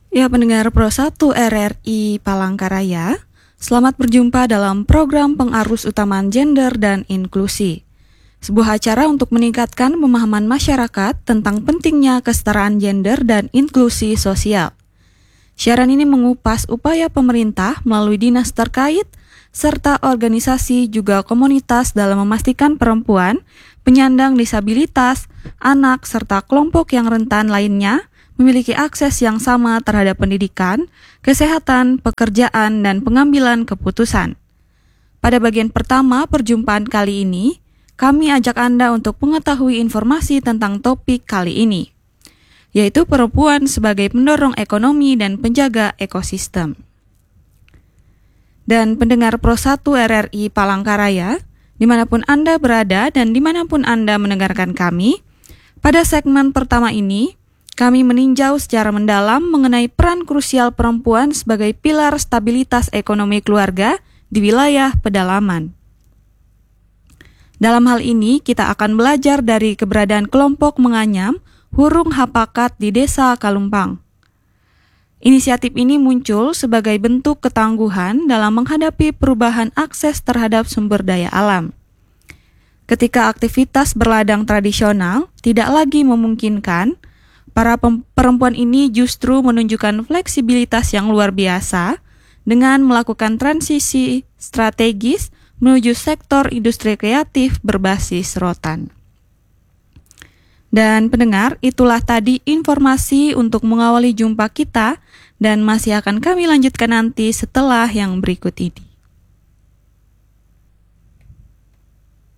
Ya, pendengar Pro 1 RRI Palangkaraya, selamat berjumpa dalam program Pengarus Utamaan Gender dan Inklusi. Sebuah acara untuk meningkatkan pemahaman masyarakat tentang pentingnya kesetaraan gender dan inklusi sosial. Siaran ini mengupas upaya pemerintah melalui dinas terkait, serta organisasi juga komunitas dalam memastikan perempuan, penyandang disabilitas, anak, serta kelompok yang rentan lainnya memiliki akses yang sama terhadap pendidikan, kesehatan, pekerjaan, dan pengambilan keputusan. Pada bagian pertama perjumpaan kali ini, kami ajak Anda untuk mengetahui informasi tentang topik kali ini, yaitu perempuan sebagai pendorong ekonomi dan penjaga ekosistem. Dan pendengar Pro 1 RRI Palangkaraya, dimanapun Anda berada dan dimanapun Anda mendengarkan kami, pada segmen pertama ini, kami meninjau secara mendalam mengenai peran krusial perempuan sebagai pilar stabilitas ekonomi keluarga di wilayah pedalaman. Dalam hal ini, kita akan belajar dari keberadaan kelompok menganyam Hurung Hapakat di Desa Kalumpang. Inisiatif ini muncul sebagai bentuk ketangguhan dalam menghadapi perubahan akses terhadap sumber daya alam. Ketika aktivitas berladang tradisional tidak lagi memungkinkan, para perempuan ini justru menunjukkan fleksibilitas yang luar biasa dengan melakukan transisi strategis menuju sektor industri kreatif berbasis rotan. Dan pendengar, itulah tadi informasi untuk mengawali jumpa kita dan masih akan kami lanjutkan nanti setelah yang berikut ini.